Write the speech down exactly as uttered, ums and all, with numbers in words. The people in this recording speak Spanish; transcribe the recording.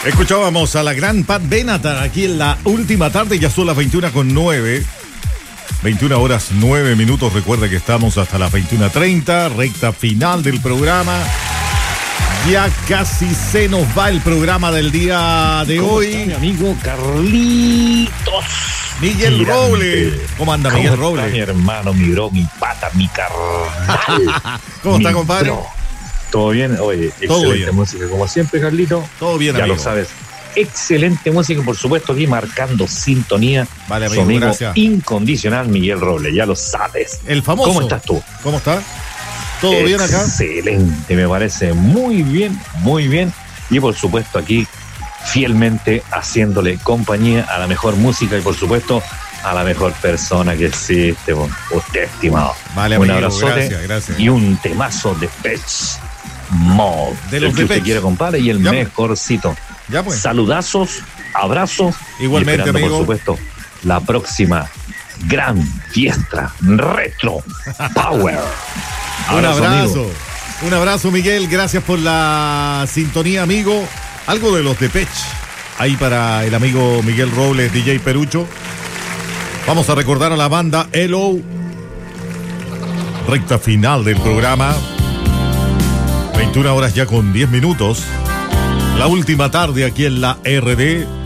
Escuchábamos a la gran Pat Benatar aquí en la última tarde, ya son las veintiuna con nueve. veintiuna horas nueve minutos, recuerda que estamos hasta las veintiuna treinta, recta final del programa. Ya casi se nos va el programa del día de ¿Cómo hoy. está, mi amigo Carlitos Miguel Girante? Robles. ¿Cómo anda, Miguel ¿Cómo Robles? está, mi hermano, mi bro, mi pata, mi carnal? ¿Cómo está, Mi compadre? bro. ¿Todo bien? Oye, Todo excelente bien. música, como siempre, Carlito. Todo bien, ya amigo. lo sabes. Excelente música, por supuesto, aquí marcando sintonía. Vale, Su amigo, amigo gracias. incondicional, Miguel Robles, ya lo sabes. El famoso. ¿Cómo estás tú? ¿Cómo está? ¿Todo bien acá? Excelente, me parece muy bien, muy bien. Y por supuesto aquí, fielmente haciéndole compañía a la mejor música y por supuesto a la mejor persona que existe, usted, estimado. Vale, un amigo, abrazote gracias, gracias. y un temazo de Depeche Mode. De los el que usted Depeche. quiere, compadre, y el Ya, mejorcito. Ya pues. Saludazos, abrazos. Igualmente, y esperando, amigo. por supuesto, la próxima gran fiesta retro power. Un Abrazo, abrazo. amigo. Un abrazo, Miguel. Gracias por la sintonía, amigo. Algo de los Depeche. Ahí para el amigo Miguel Robles, D J Perucho. Vamos a recordar a la banda Hello. Recta final del programa. veintiuna horas ya con diez minutos. La última tarde aquí en la R D.